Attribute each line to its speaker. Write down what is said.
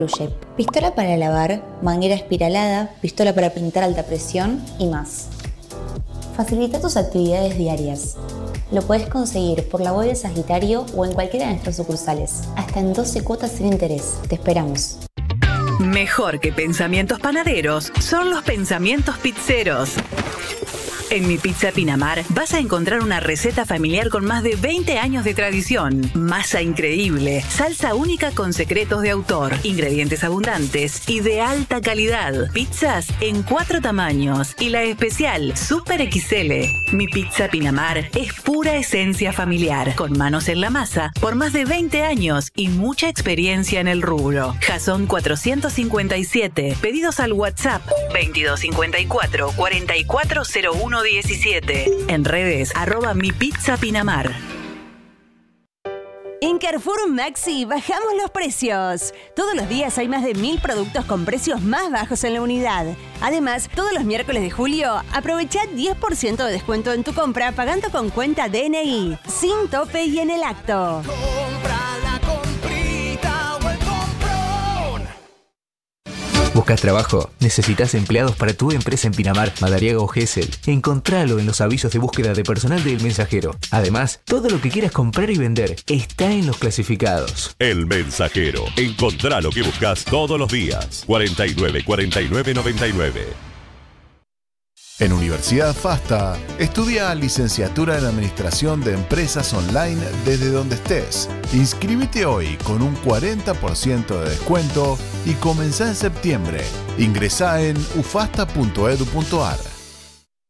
Speaker 1: incluye pistola para lavar, manguera espiralada, pistola para pintar alta presión y más. Facilita tus actividades diarias. Lo puedes conseguir por la web de Sagitario o en cualquiera de nuestras sucursales, hasta en 12 cuotas sin interés. Te esperamos.
Speaker 2: Mejor que pensamientos panaderos son los pensamientos pizzeros. En Mi Pizza Pinamar vas a encontrar una receta familiar con más de 20 años de tradición. Masa increíble, salsa única con secretos de autor, ingredientes abundantes y de alta calidad. Pizzas en 4 tamaños y la especial Super XL. Mi Pizza Pinamar es pura esencia familiar, con manos en la masa por más de 20 años y mucha experiencia en el rubro. Jason 457. Pedidos al WhatsApp 2254 440117. En redes, @mipizzapinamar.
Speaker 3: En Carrefour Maxi bajamos los precios. Todos los días hay más de 1000 productos con precios más bajos en la unidad. Además, todos los miércoles de julio, aprovecha 10% de descuento en tu compra pagando con cuenta DNI, sin tope y en el acto.
Speaker 4: ¿Buscas trabajo? ¿Necesitas empleados para tu empresa en Pinamar, Madariaga o Gesell? Encontralo en los avisos de búsqueda de personal del Mensajero. Además, todo lo que quieras comprar y vender está en los clasificados.
Speaker 5: El Mensajero. Encontrá lo que buscas todos los días. 49 49 99.
Speaker 6: En Universidad FASTA, estudia licenciatura en Administración de Empresas Online desde donde estés. Inscríbete hoy con un 40% de descuento y comenzá en septiembre. Ingresá en ufasta.edu.ar.